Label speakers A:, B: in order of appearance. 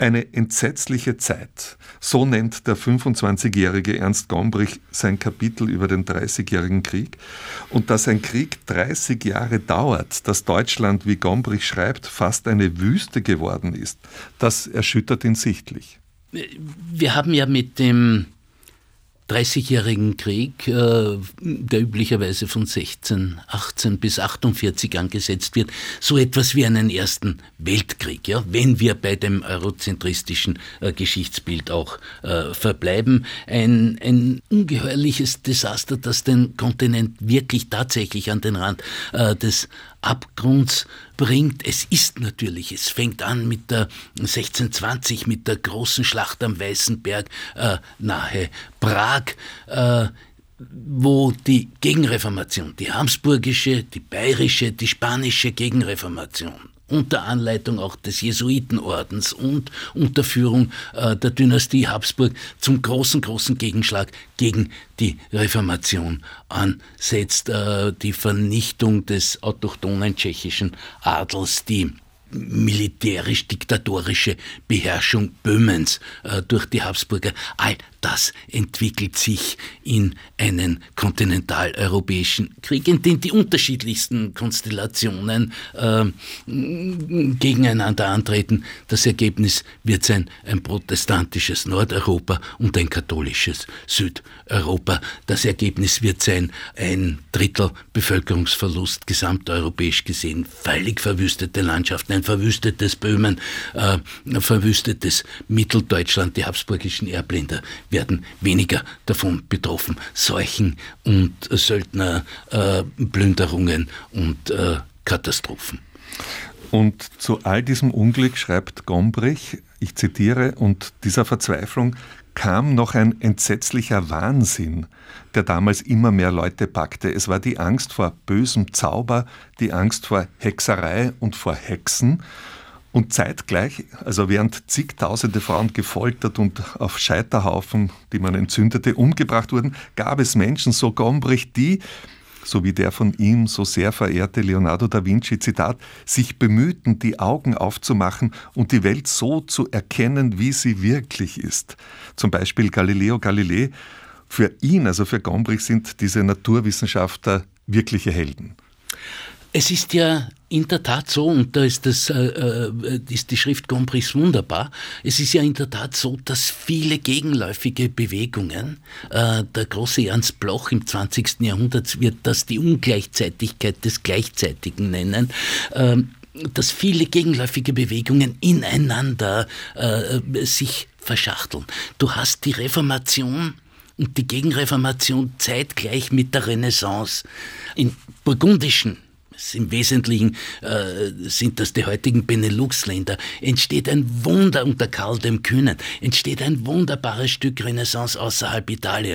A: Eine entsetzliche Zeit. So nennt der 25-jährige Ernst Gombrich sein Kapitel über den Dreißigjährigen Krieg. Und dass ein Krieg 30 Jahre dauert, dass Deutschland, wie Gombrich schreibt, fast eine Wüste geworden ist, das erschüttert ihn sichtlich.
B: Wir haben ja mit dem 30-jährigen Krieg, der üblicherweise von 18 bis 48 angesetzt wird, so etwas wie einen ersten Weltkrieg, ja, wenn wir bei dem eurozentristischen Geschichtsbild auch verbleiben. Ein ungeheuerliches Desaster, das den Kontinent wirklich tatsächlich an den Rand des Abgrunds bringt. Es fängt an mit der 1620, mit der großen Schlacht am Weißen Berg nahe Prag, wo die Gegenreformation, die habsburgische, die bayerische, die spanische Gegenreformation unter Anleitung auch des Jesuitenordens und unter Führung der Dynastie Habsburg zum großen Gegenschlag gegen die Reformation ansetzt. Die Vernichtung des autochthonen tschechischen Adels, die militärisch-diktatorische Beherrschung Böhmens durch die Habsburger, all das entwickelt sich in einen kontinentaleuropäischen Krieg, in dem die unterschiedlichsten Konstellationen gegeneinander antreten. Das Ergebnis wird sein ein protestantisches Nordeuropa und ein katholisches Südeuropa. Das Ergebnis wird sein ein Drittel Bevölkerungsverlust gesamteuropäisch gesehen, völlig verwüstete Landschaften, ein verwüstetes Böhmen, verwüstetes Mitteldeutschland. Die habsburgischen Erbländer werden weniger davon betroffen. Seuchen und Söldnerplünderungen und Katastrophen.
A: Und zu all diesem Unglück schreibt Gombrich, ich zitiere, und dieser Verzweiflung kam noch ein entsetzlicher Wahnsinn, der damals immer mehr Leute packte. Es war die Angst vor bösem Zauber, die Angst vor Hexerei und vor Hexen. Und zeitgleich, also während zigtausende Frauen gefoltert und auf Scheiterhaufen, die man entzündete, umgebracht wurden, gab es Menschen, so Gombrich, die, so wie der von ihm so sehr verehrte Leonardo da Vinci, Zitat, sich bemühten, die Augen aufzumachen und die Welt so zu erkennen, wie sie wirklich ist. Zum Beispiel Galileo Galilei. Für ihn, also für Gombrich, sind diese Naturwissenschaftler wirkliche Helden.
B: Es ist ja in der Tat so, und da ist die Schrift Gombrichs wunderbar, es ist ja in der Tat so, dass viele gegenläufige Bewegungen, der große Ernst Bloch im 20. Jahrhundert wird das die Ungleichzeitigkeit des Gleichzeitigen nennen, dass viele gegenläufige Bewegungen ineinander sich verschachteln. Du hast die Reformation und die Gegenreformation zeitgleich mit der Renaissance. In burgundischen, im Wesentlichen sind das die heutigen Benelux-Länder, entsteht ein Wunder unter Karl dem Kühnen, entsteht ein wunderbares Stück Renaissance außerhalb Italiens.